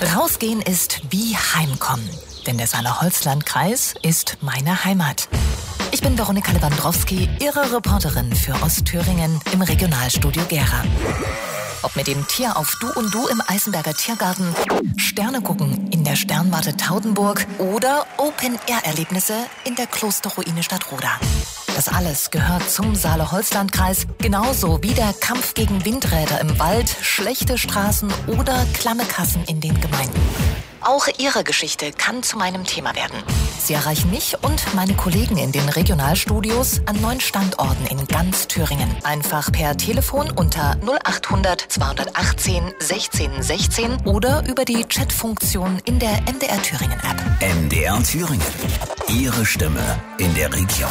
Rausgehen ist wie Heimkommen, denn der Saale-Holzland-Kreis ist meine Heimat. Ich bin Veronika Lewandowski, Ihre Reporterin für Ostthüringen im Regionalstudio Gera. Ob mit dem Tier auf Du und Du im Eisenberger Tiergarten, Sterne gucken in der Sternwarte Taudenburg oder Open-Air-Erlebnisse in der Klosterruine Stadtroda. Das alles gehört zum Saale-Holzland-Kreis, genauso wie der Kampf gegen Windräder im Wald, schlechte Straßen oder klamme Kassen in den Gemeinden. Auch Ihre Geschichte kann zu meinem Thema werden. Sie erreichen mich und meine Kollegen in den Regionalstudios an 9 Standorten in ganz Thüringen. Einfach per Telefon unter 0800 218 16 16 oder über die Chatfunktion in der MDR Thüringen App. MDR Thüringen. Ihre Stimme in der Region.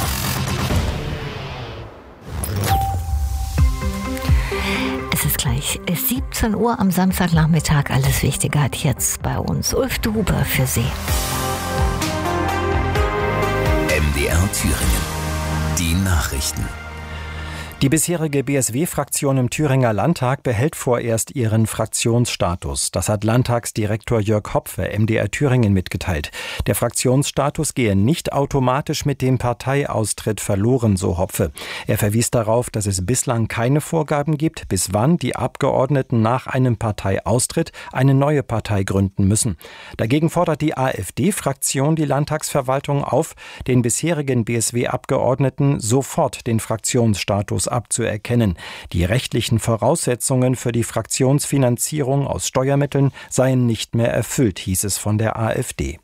Es ist gleich 17 Uhr am Samstagnachmittag. Alles Wichtige hat jetzt bei uns Ulf Duber für Sie. MDR Thüringen. Die Nachrichten. Die bisherige BSW-Fraktion im Thüringer Landtag behält vorerst ihren Fraktionsstatus. Das hat Landtagsdirektor Jörg Hopfe MDR Thüringen mitgeteilt. Der Fraktionsstatus gehe nicht automatisch mit dem Parteiaustritt verloren, so Hopfe. Er verwies darauf, dass es bislang keine Vorgaben gibt, bis wann die Abgeordneten nach einem Parteiaustritt eine neue Partei gründen müssen. Dagegen fordert die AfD-Fraktion die Landtagsverwaltung auf, den bisherigen BSW-Abgeordneten sofort den Fraktionsstatus abzuerkennen. Die rechtlichen Voraussetzungen für die Fraktionsfinanzierung aus Steuermitteln seien nicht mehr erfüllt, hieß es von der AfD.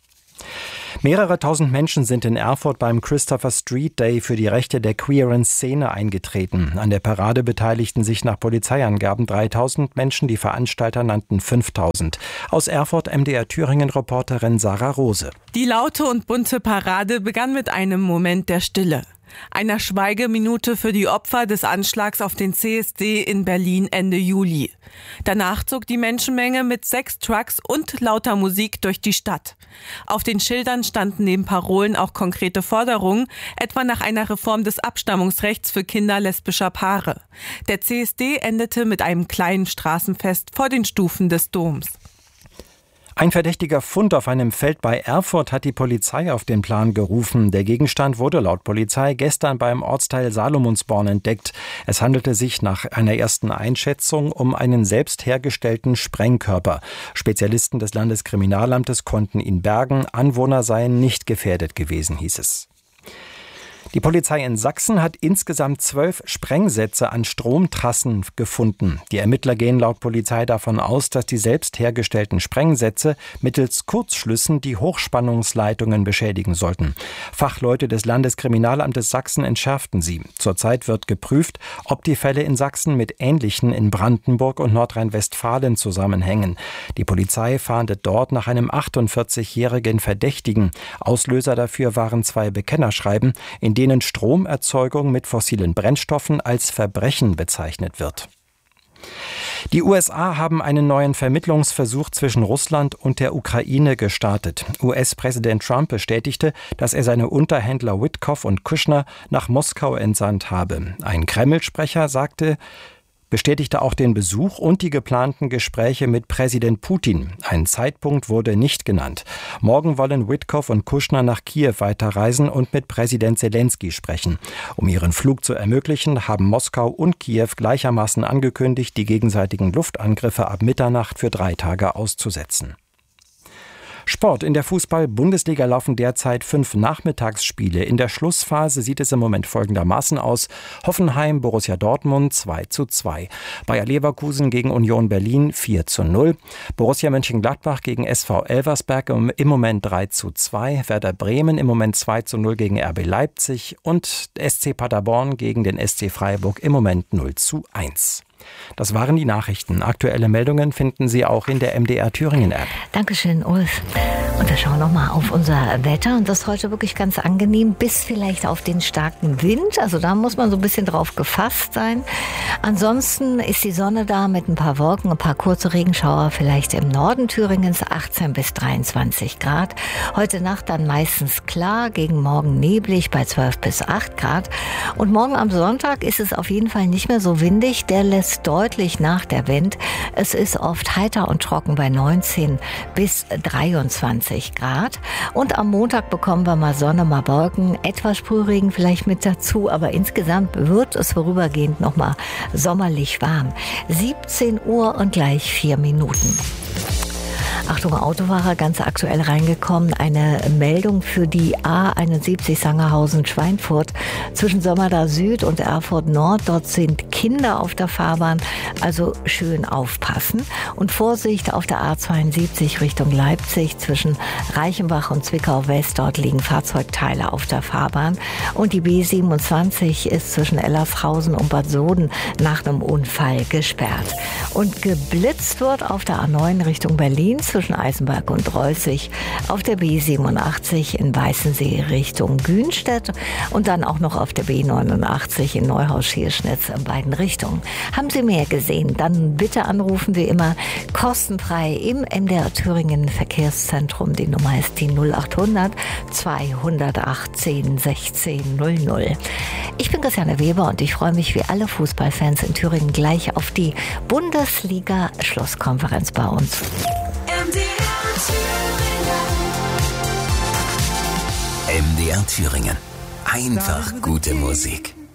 Mehrere tausend Menschen sind in Erfurt beim Christopher Street Day für die Rechte der queeren Szene eingetreten. An der Parade beteiligten sich nach Polizeiangaben 3000 Menschen, die Veranstalter nannten 5000. Aus Erfurt MDR Thüringen-Reporterin Sarah Rose. Die laute und bunte Parade begann mit einem Moment der Stille. Einer Schweigeminute für die Opfer des Anschlags auf den CSD in Berlin Ende Juli. Danach zog die Menschenmenge mit 6 Trucks und lauter Musik durch die Stadt. Auf den Schildern standen neben Parolen auch konkrete Forderungen, etwa nach einer Reform des Abstammungsrechts für Kinder lesbischer Paare. Der CSD endete mit einem kleinen Straßenfest vor den Stufen des Doms. Ein verdächtiger Fund auf einem Feld bei Erfurt hat die Polizei auf den Plan gerufen. Der Gegenstand wurde laut Polizei gestern beim Ortsteil Salomonsborn entdeckt. Es handelte sich nach einer ersten Einschätzung um einen selbst hergestellten Sprengkörper. Spezialisten des Landeskriminalamtes konnten ihn bergen. Anwohner seien nicht gefährdet gewesen, hieß es. Die Polizei in Sachsen hat insgesamt 12 Sprengsätze an Stromtrassen gefunden. Die Ermittler gehen laut Polizei davon aus, dass die selbst hergestellten Sprengsätze mittels Kurzschlüssen die Hochspannungsleitungen beschädigen sollten. Fachleute des Landeskriminalamtes Sachsen entschärften sie. Zurzeit wird geprüft, ob die Fälle in Sachsen mit ähnlichen in Brandenburg und Nordrhein-Westfalen zusammenhängen. Die Polizei fahndet dort nach einem 48-jährigen Verdächtigen. Auslöser dafür waren 2 Bekennerschreiben, in denen Stromerzeugung mit fossilen Brennstoffen als Verbrechen bezeichnet wird. Die USA haben einen neuen Vermittlungsversuch zwischen Russland und der Ukraine gestartet. US-Präsident Trump bestätigte, dass er seine Unterhändler Witkoff und Kushner nach Moskau entsandt habe. Ein Kreml-Sprecher bestätigte auch den Besuch und die geplanten Gespräche mit Präsident Putin. Ein Zeitpunkt wurde nicht genannt. Morgen wollen Witkoff und Kushner nach Kiew weiterreisen und mit Präsident Zelensky sprechen. Um ihren Flug zu ermöglichen, haben Moskau und Kiew gleichermaßen angekündigt, die gegenseitigen Luftangriffe ab Mitternacht für 3 Tage auszusetzen. Sport. In der Fußball-Bundesliga laufen derzeit 5 Nachmittagsspiele. In der Schlussphase sieht es im Moment folgendermaßen aus. Hoffenheim, Borussia Dortmund 2:2. Bayer Leverkusen gegen Union Berlin 4:0. Borussia Mönchengladbach gegen SV Elversberg im Moment 3:2. Werder Bremen im Moment 2:0 gegen RB Leipzig und SC Paderborn gegen den SC Freiburg im Moment 0:1. Das waren die Nachrichten. Aktuelle Meldungen finden Sie auch in der MDR Thüringen App. Dankeschön, Ulf. Und wir schauen nochmal auf unser Wetter und das ist heute wirklich ganz angenehm, bis vielleicht auf den starken Wind. Also da muss man so ein bisschen drauf gefasst sein. Ansonsten ist die Sonne da mit ein paar Wolken, ein paar kurze Regenschauer vielleicht im Norden Thüringens, 18 bis 23 Grad. Heute Nacht dann meistens klar, gegen morgen neblig bei 12 bis 8 Grad. Und morgen am Sonntag ist es auf jeden Fall nicht mehr so windig. Der lässt deutlich nach der Wind. Es ist oft heiter und trocken bei 19 bis 23 Grad. Und am Montag bekommen wir mal Sonne, mal Wolken, etwas Sprühregen vielleicht mit dazu, aber insgesamt wird es vorübergehend nochmal sommerlich warm. 17 Uhr und gleich 4 Minuten. Achtung, Autofahrer, ganz aktuell reingekommen. Eine Meldung für die A71 Sangerhausen-Schweinfurt zwischen Sommerda Süd und Erfurt Nord. Dort sind Kinder auf der Fahrbahn, also schön aufpassen. Und Vorsicht auf der A72 Richtung Leipzig zwischen Reichenbach und Zwickau West. Dort liegen Fahrzeugteile auf der Fahrbahn. Und die B27 ist zwischen Ellershausen und Bad Soden nach einem Unfall gesperrt. Und geblitzt wird auf der A9 Richtung Berlin zwischen Eisenberg und Reußig, auf der B87 in Weißensee Richtung Günstedt und dann auch noch auf der B89 in Neuhaus-Schierschnitz in beiden Richtungen. Haben Sie mehr gesehen? Dann bitte anrufen wie immer kostenfrei im MDR Thüringen Verkehrszentrum. Die Nummer ist die 0800 218 16 00. Ich bin Christiane Weber und ich freue mich wie alle Fußballfans in Thüringen gleich auf die Bundesliga-Schlusskonferenz bei uns. MDR Thüringen. Einfach gute Musik.